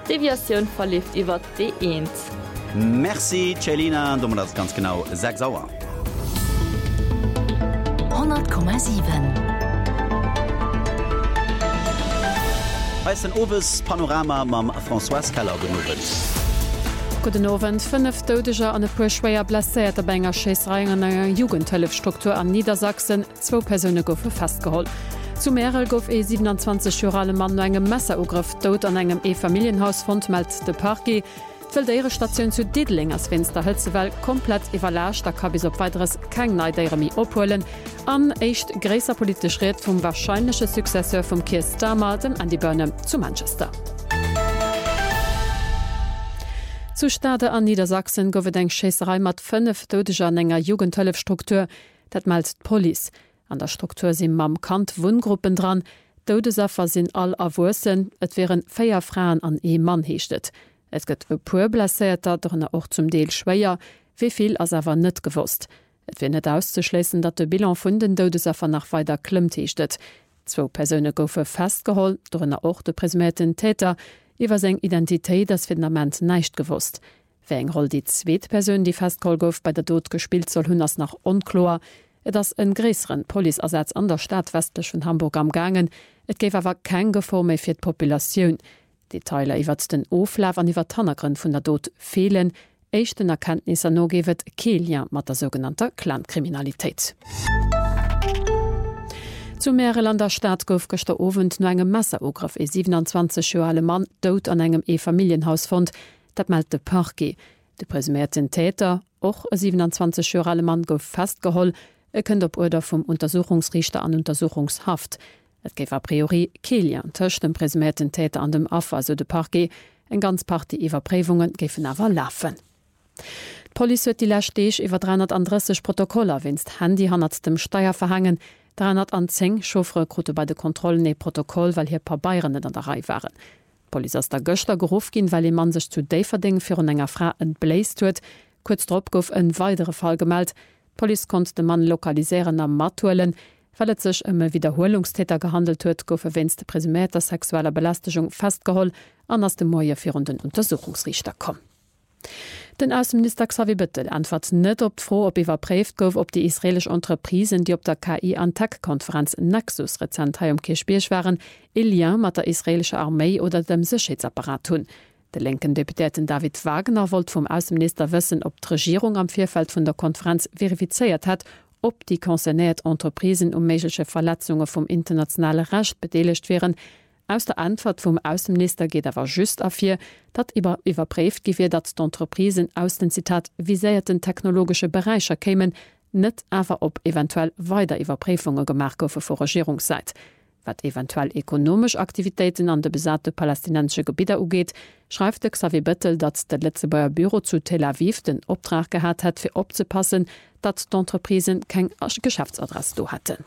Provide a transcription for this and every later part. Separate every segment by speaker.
Speaker 1: Deviation verlieft iwwer D1.
Speaker 2: Merci, Celina, dummer das ganz genau 6 Sauer.
Speaker 3: 100,7.
Speaker 2: Weißen Owes Panorama mam François Keller genutzt.
Speaker 4: Guten Abend. 5 Todeger an e puer schwéier blesséiert der Bennger Scheesreiing an enger Jugendhëllefstruktur an Niedersachsen. 2 Persone goufe festgeholt. Zu Merel gouf 27-jurale Mann no engem Messerugriff dot an engem Familienhausfront meldt de Parquet. D'Weldeire Station zu Didling as Fenster Hëtzewel komplett iwwerlächt, da kann bis op weiteres keng Neidéieremi opholen. An echt gräser politisch Red vum wahrscheinliche Successeur vum Keir Starmer, dem Andy Burnham zu Manchester. Zu Stade an Niedersachsen gowe eng Scheesserei mat 5 Todeger an enger Jugendhëllefstruktur, dat meldt d'Police. An der Struktur sinn mam Kant Wundgruppen dran, Todesaffer sinn all awussen, et wären 4 Frauen an Mann heechtet. Et gëtt e puer blesséierter drnner och zum Deel schwéier, wieviel ass awer net gewusst. Et wie net auszuschleessen, dat de Bilan vun den Todesaffer nach weiter klëmmt heechtet. 2 Persone goufe festgeholt, drnner och de presumierten Täter, iwwer seg Identitéit das Fundament neicht gewusst. Wé eng roll die zweet Persun, die festgeholt gouf bei der Dod gespielt soll hunn ass nach onklor. Et ass en gréisseren Polizeersatz an der Stadt westlech vun Hamburg am gangen. Et géif awer kein Gefor méi fir d'Populationun. Detailer iwwer den Oflaf an iwwer Tannergrund vun der Dod fehlen. Echten Erkenntnisse no gewet Kelien mat der sogenannter Clankriminalitéit. Zu Meerelander Staat gouf gëster Owend no engem Messerugriff 27-jurale Mann dot an engem Familienhausfond, dat meldt de Parquet. De presumierten Täter, och e 27-jurale Mann gouf festgeholl, kënnt op Order vum Untersuchungsrichter an Untersuchungshaft. Et géif a priori Kelien tëcht dem presumierten Täter an dem Affer, so de Parquet, eng ganz Party Iwerprävungen géiffen awer laffen. D'Police huet die Lächtdeeg iwwer 330 Protokoller winst Handy hannert dem Steier verhangen, 310 Chauffeurkrute bei de Kontrollen e Protokoll, weil hier paar Bayern net an der Reihe waren. Police ass der Göchter gerufen gin, weil man sech zu Daverding fir un enger Fra entbläst huet. Kurz drop gouf en weitere Fall gemeldt. Police konnte den Mann lokaliseieren am Matuelen, weil et sech ëmme Wiederholungstäter gehandelt huet, gouf erwähnste presumierter sexueller Belästigung festgeholl, an ass dem Moier vir den Untersuchungsrichter kom. Den Außenminister Xavier Bettel antwort net op froh, ob iwwerpräft gouf, ob die israelisch Entreprisen, die op der KI-Antec-Konferenz Nexus rezent Kirchbiersch waren, Lien mat der israelische Armee oder dem Sicherheitsapparat hunn. De linken Deputeten David Wagner wollt vom Außenminister wissen, ob die Regierung am Vierfeld von der Konferenz verifiziert hat, ob die konzerniert Entreprisen mögliche Verletzungen vom internationalen Recht bedeligt wären. Aus der Antwort vom Außenminister geht aber just afir, dat überprüft gewir, dat die Entreprisen aus den Zitat visierten technologische Bereiche kämen, net aber ob eventuell weiter Überprüfungen gemacht auf vor Regierungszeit. Was eventuell ökonomisch Aktivitäten an de besatte palästinensische Gebiete ugeht, schreibt Xavier Bettel, dat der Letzebauer Büro zu Tel Aviv den Auftrag gehabt hat, für abzupassen, dat die Entreprisen kein Geschäftsadresse hatten.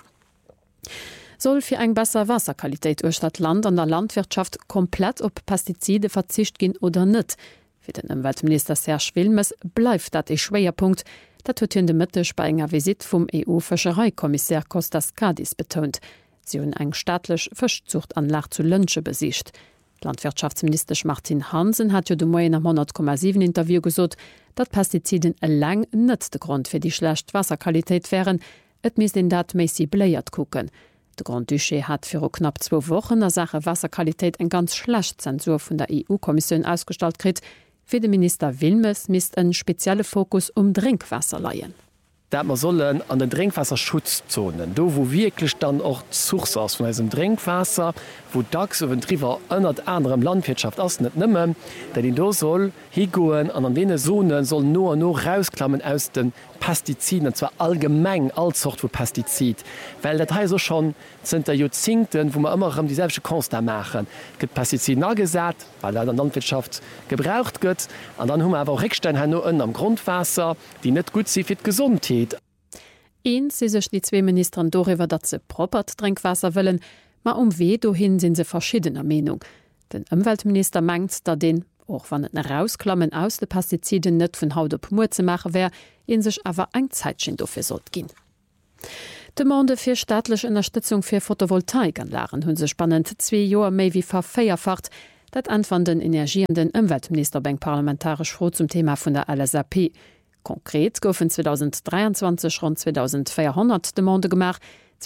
Speaker 4: Soll für eng besser Wasserqualität Urstadt Land an der Landwirtschaft komplett op Pestizide verzicht gin oder net? Für den Umweltminister Serge Wilmes bleibt dat e Schwerpunkt. Dat huet de Mittech bei enger Visit vom EU-Fischereikommissär Kostas Kadis betont. Sie hun eng staatlech Fischzuchtanlage zu Lënsche besicht. Landwirtschaftsminister Martin Hansen hat jo de Moien am 100,7 Interview gesot, dat Pestiziden lang net de Grund fir die schlecht Wasserqualität wären, et mis den dat Messi bléiert kucken. De Grand Duché hat fir knapp 2 Wochen der Sache Wasserqualität eng ganz schlecht Zensur vun der EU-Kommission ausgestalt krit. Für den Minister Wilmes misst en spezielle Fokus Drinkwasser leiien.
Speaker 5: Dat man sollen an den Drinkwasserschutzzonen, do wo wirklich dann auch Source aus von diesem Drinkwasser, wo dacks über Triver ënnert anderem Landwirtschaft ass net nimmen, dat die do soll higoen an denen Zonen soll nur rausklammen aus den Pestiziden, und zwar allgemeng als Sort von Pestizid. Weil dat he so schon sind der Jahrzehnten, wo man immer dieselbe Kunst da machen. Gibt Pestiziden angesät, weil er in der Landwirtschaft gebraucht wird, und dann haben wir aber Rückstände nur am Grundwasser, die nicht gut sind für die Gesundheit.
Speaker 4: Sie sich die 2 Ministern darüber, dass sie propert Trinkwasser wollen, ma weh dohin sind sie verschiedener Meinung. Den Umweltminister meint, da den, auch wenn es rausklammen aus den Pestiziden nicht von Haut op Mur zu machen wäre, in sich aber ein Zeitchen dafür sollte gehen. Demande für staatliche Unterstützung für Photovoltaikanlagen haben sich spannend 2 Jahre mehr wie verfeierfacht. Dat an den energierenden Umweltminister beim parlamentarisch froh zum Thema vun der LSAP. Konkret goufen 2023 rund 2400 Demande gemacht,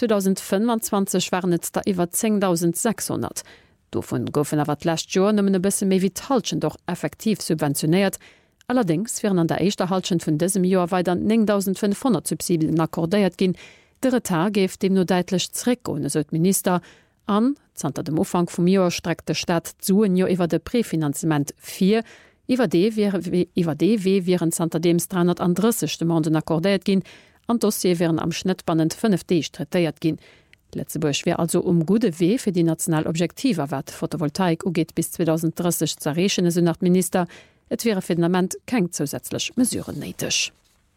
Speaker 4: 2025 waren net da iwwer 10.600. Dovon goufen awer d'lächt Joer nëmmen e bësse méi wie d'Halschen doch effektiv subventioniert. Allerdings wären an der eischter Halschen vun diesem Joer weiter 9.500 Subsidien akkordéiert ginn. De Retar géif dem no deitlech zréck ohne so Minister an. Zanter dem Ufang vum Joer streckt de Stadt zuen jo iwwer de Präfinanzement 4. Iwer DW wären zanter dems 330 Demanden akkordéiert ginn. An Dossier wären am Schnittbandend 5D treiert ginn. Lettzeburg wär also gute Weh fir die nationalobjektiver wat Photovoltaik ugeet bis 2030 zerrechen so nach Minister. Et wäre Finament keng zusätzlich mesureuren neitech.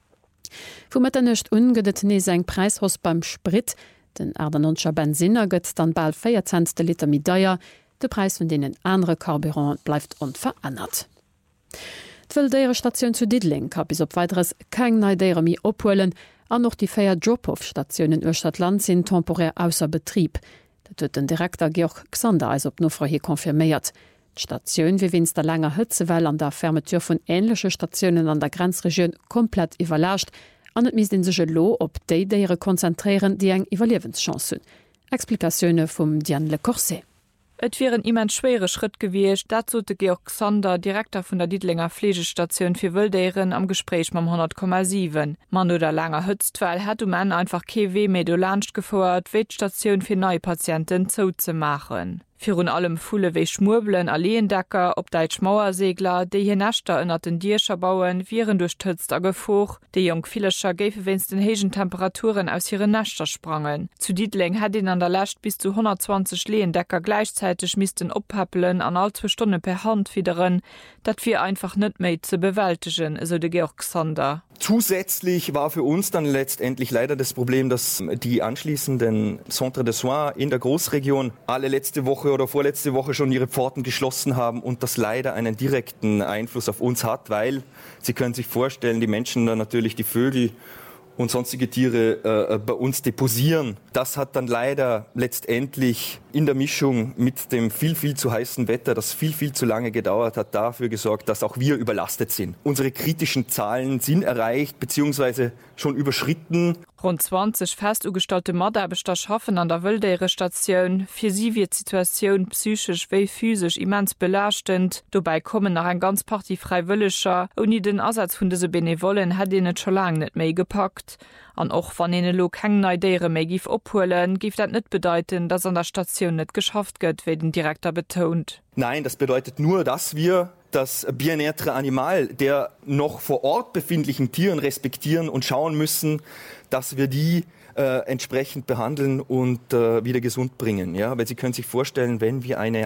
Speaker 4: Wo met nicht ungedet ne seg Preishos beim Sprit, den Erdernonscher Benzinner gëtt dann bald 4 Cent de Liter Mideier, de Preis von denen andere Carburant bleibt unverändert. D'wëldéiere Station zu Didling kann bis op weiteres keng Neidéiere mi opholen, an noch die 4 Drop-off-Stationen Urstadtland sind temporär ausser Betrieb. Dat huet den Direktor Georg Xander als op Nofra hier konfirméiert. D'Stationun wie winst der langer Hëtzewell an der Fermetur vun ähnlichsche Stationen an der Grenzregion komplett iwwerlascht, an et mis den sege Lo op déidéiere konzentrieren, die eng Iwerliewenschance hunn. Explikationune vum Diane Le Corset.
Speaker 3: Et wären immens schwere Schritt gewesen, dazu de Georg Xander, Direktor von der Diedlinger Pflegestation für Wildeieren am Gespräch mit 100,7. Man oder langer Hütztweil hat man einfach KW Medolansch gefordert, Wettstation für neue Patienten zuzumachen. Für allem Fule wie Schmurblen, Alleendecker, ob Deutsch Mauersegler, die hier Nächter in den Dierscher bauen, wären durch Tützter gefuch. Die Jungfilescher gäfe wenns den hegen Temperaturen aus ihren Nächter sprangen. Zu Diedling hat ihn an der Lächt bis zu 120 Lehendecker gleichzeitig missten oppappeln an all 2 Stunden per Hand wiederin. Dat wir einfach nicht mehr zu bewältigen, so der Georg Xander.
Speaker 6: Zusätzlich war für uns dann letztendlich leider das Problem, dass die anschließenden Centre de Soins in der Großregion alle letzte Woche oder vorletzte Woche schon ihre Pforten geschlossen haben und das leider einen direkten Einfluss auf uns hat, weil Sie können sich vorstellen, die Menschen dann natürlich die Vögel und sonstige Tiere bei uns deposieren. Das hat dann leider letztendlich in der Mischung mit dem viel zu heißen Wetter, das viel zu lange gedauert hat, dafür gesorgt, dass auch wir überlastet sind. Unsere kritischen Zahlen sind erreicht bzw. schon überschritten.
Speaker 3: Rund 20 fest ugestallte Mordarbester schaffen an der Wildeiere Station. Für sie wird die Situation psychisch wie physisch immens belastend. Dabei kommen nach ein ganz Party Freiwilliger. Ohne den Ersatz von diese Benevolen hat ihnen schon lange nicht mehr gepackt. Und auch wenn ihnen lo keine Neideiere mehr gif abholen, gibt das nicht bedeuten, dass an der Station nicht geschafft wird, wie den Direktor betont.
Speaker 6: Nein, das bedeutet nur, dass wir das Bien-être Animal der noch vor Ort befindlichen Tieren respektieren und schauen müssen, dass wir die entsprechend behandeln und wieder gesund bringen. Ja? Weil Sie können sich vorstellen, wenn wir eine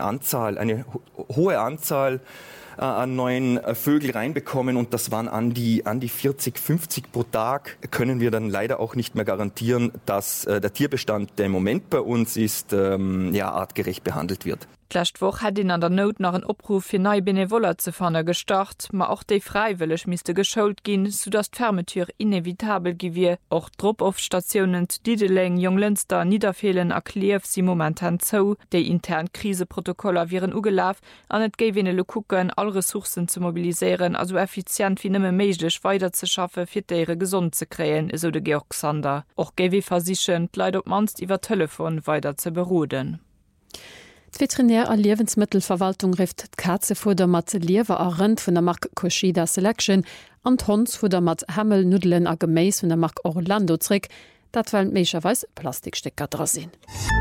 Speaker 6: hohe Anzahl an neuen Vögel reinbekommen und das waren an die 40, 50 pro Tag, können wir dann leider auch nicht mehr garantieren, dass der Tierbestand, der im Moment bei uns ist, artgerecht behandelt wird.
Speaker 3: Letzte Woche hat ihn an der Not nach einem Aufruf für neue Benevoler zu fahren gestartet, aber auch die freiwillig müsste geschult gehen, sodass die Fermetür inevitabel gewesen. Auch Drop-off-Stationen zu Diedeling, Junglünster, Niederfehlen erklärt sie momentan zu. Die internen Krisenprotokolle wären ugelaufen, und es gäbe ihnen gucken, alle Ressourcen zu mobilisieren, also effizient wie nicht mehr möglich weiterzuschaffen, für ihre gesund zu kriegen, so der Georg Xander. Auch gäbe versichern, leider ob man es über Telefon weiter zu beruhen.
Speaker 4: Veterinär a Lebensmittelverwaltung rift Katzefuder mat Liewer a Rind vun der Mark Koshida Selection an Honsfuder mat Hammel, Nudelen a Geméis vun der Mark Orlando zrick, dat well mécherweis Plastikstecker dra sinn.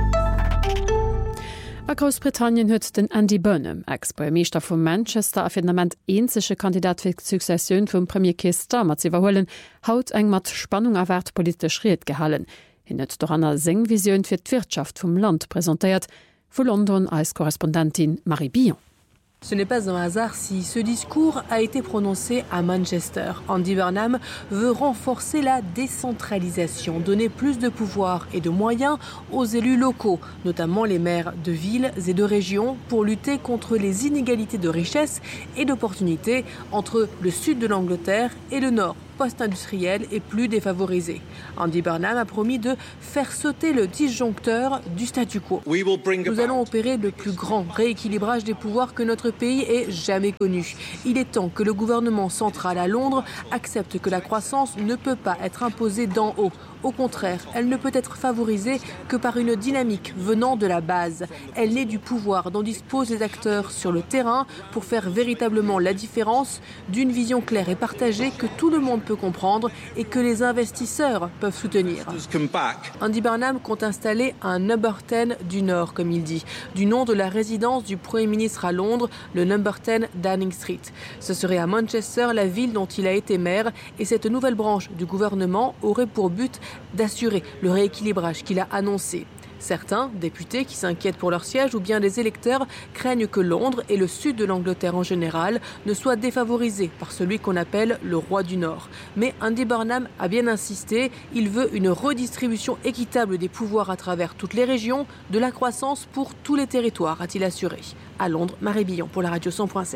Speaker 4: A Großbritannien huet den Andy Burnham, Ex-Premierminister vum Manchester a Finament eenzesche Kandidat fir Successioun vum Premier Keir Starmer ze iwwerhoelen, haut eng mat Spannung erwert politisch Riet gehallen. Hin huet doch aner Sengvisionioun fir d'Wirtschaft vum Land präsentiert, Voor London als correspondantin Marie Billon.
Speaker 7: Ce n'est pas un hasard si ce discours a été prononcé à Manchester. Andy Burnham veut renforcer la décentralisation, donner plus de pouvoir et de moyens aux élus locaux, notamment les maires de villes et de régions, pour lutter contre les inégalités de richesse et d'opportunités entre le sud de l'Angleterre et le nord. post-industrielle et plus défavorisés. Andy Burnham a promis de faire sauter le disjoncteur du statu quo. Nous allons opérer le plus grand rééquilibrage des pouvoirs que notre pays ait jamais connu. Il est temps que le gouvernement central à Londres accepte que la croissance ne peut pas être imposée d'en haut. Au contraire, elle ne peut être favorisée que par une dynamique venant de la base. Elle naît du pouvoir dont disposent les acteurs sur le terrain pour faire véritablement la différence, d'une vision claire et partagée que tout le monde peut comprendre et que les investisseurs peuvent soutenir. Andy Burnham compte installer un Number 10 du Nord, comme il dit, du nom de la résidence du Premier ministre à Londres, le Number 10 Downing Street. Ce serait à Manchester, la ville dont il a été maire, et cette nouvelle branche du gouvernement aurait pour but d'assurer le rééquilibrage qu'il a annoncé. Certains, députés qui s'inquiètent pour leur siège ou bien des électeurs, craignent que Londres et le sud de l'Angleterre en général ne soient défavorisés par celui qu'on appelle le roi du Nord. Mais Andy Burnham a bien insisté, il veut une redistribution équitable des pouvoirs à travers toutes les régions, de la croissance pour tous les territoires, a-t-il assuré. À Londres, Marie Billon pour la radio 100.7.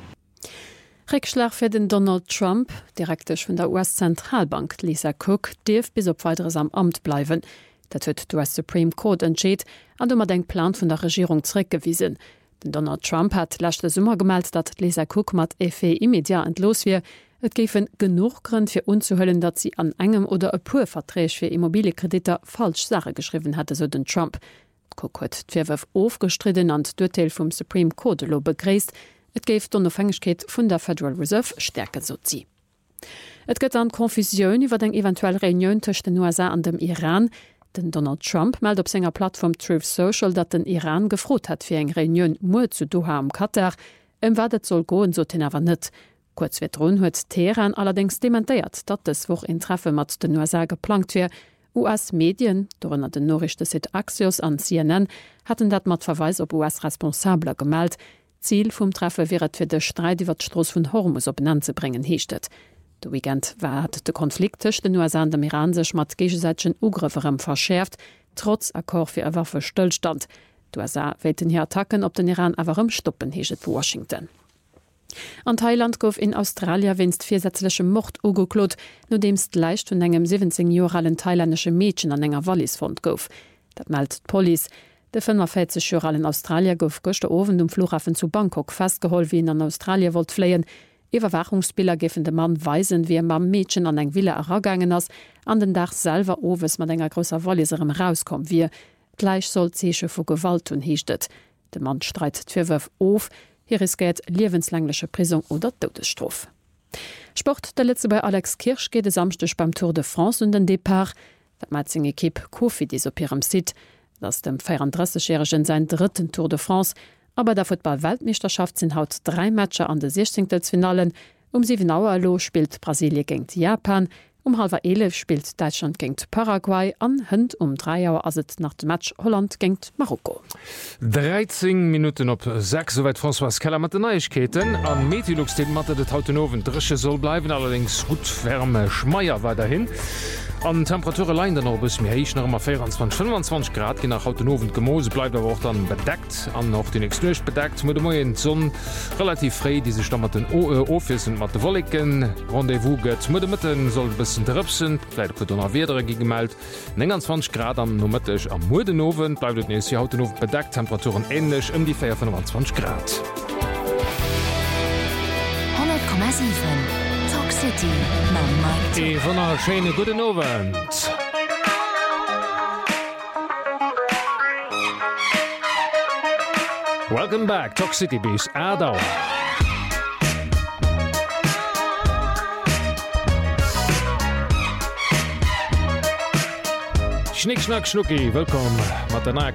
Speaker 4: Rückschlag für den Donald Trump, Direktor von der US-Zentralbank Lisa Cook, darf bis auf weiteres am Amt bleiben. Das hat der US Supreme Court entschieden und um den Plan von der Regierung zurückgewiesen. Den Donald Trump hat letzten Sommer gemeldet, dass Lisa Cook mit Effet immediat entlos wird. Es gäbe genug Gründe für unzuhöllen, dass sie an einem oder ein paar Verträge für Immobilienkredite falsch Sache geschrieben hatte, so den Trump. Cook hat die Vorwürfe aufgestritten und das Urteil vom Supreme Court begrüßt. Et géif d'Unabhängigkeit vun der Federal Reserve stärker so zi. Et gëtt an Konfusioun iwwer eng eventuell Reunioun tëcht den USA an dem Iran. Den Donald Trump meldt op senger Plattform Truth Social, dat den Iran gefrot hat fir eng Reunioun Mu zu Doha am Katar, watt soll goen so den awer net. Kurz wetrun huet Teheran allerdings dementéiert, dat es woch en Treffe mat den USA geplant wie. US-Medien, dorennner den Norrichte-Sit Axios an CNN, hatten dat mat Verweis op US-Responsabler gemeldt. Ziel vum Treffe wäret fir de Streit iwwer d'Stross vun Hormuz op benannt ze bringen heechtet. De Weekend hat de Konflikt tech den USA an dem Iran sech mat gegensäitschen Ugrifferem verschärft, trotz Akkor fir e Waffestillstand. USA weten hier Attacken op den Iran awerëm stoppen heeget Washington. An Thailand gouf in Australia winst viersätzliche Mord ugeklot, no demst leicht vun engem 17 Joralen thailändische Mädchen an enger Wallisfront gouf. Dat meldt Police. De 45 Joralen Australier gouf gochte Owen Flughafen zu Bangkok festgeholt, wie an Australien wollt fleien. Iwerwachungsbilder giffen de Mann weisen, wie mam Mädchen an eng Villa ergangen ass, an den Dach selber owes mat enger grosser Walliserem rauskom wie. Gleich soll Zeche vu Gewalt hun hiechtet. De Mann streit d'Vierwürf auf, hier riskiert lebenslängliche Prison oder Todesstrafe. Sport der letzte bei Alex Kirsch geht samstech beim Tour de France und den Depart. Dat Matzing Ekipp Cofidis op ihrem Sit. Das dem 34-jährigen sein dritten Tour de France, aber der Football-Weltmeisterschaft sind haut 3 Matcher an de 16. Finalen. 7 Uhr spielt Brasilien gegen Japan, 11:30 spielt Deutschland gegen Paraguay, an Hund 3 Uhr aset nach dem Match Holland gegen Marokko.
Speaker 8: 13 Minuten op 6, soweit François Keller mit den Neuigkeiten. An Metilux steht Mathe de Tautenoven Drische soll bleiben, allerdings gut wärme Schmeier weiterhin. An Temperature lein dann noch bis mir heich noch immer 24 Grad je nach Hautenoven Gemose bleibt aber auch dann bedeckt an noch den nächsten bedeckt mit dem Sonne relativ frei diese stammerten Office und Matte Wolken Rendevous geht mit mitten soll ein bisschen drüpsen vielleicht wird noch wieder gemeldet 20 Grad am nomatisch am Mordenoven bleibt nächste Hautenoven bedeckt Temperaturen ähnlich die 25 Grad
Speaker 9: 100,7 Talk City
Speaker 8: von einer schönen guten Abend. Welcome back, Talk City bis Erdau. Schnick, schnack, schnucki, willkommen mit der neuen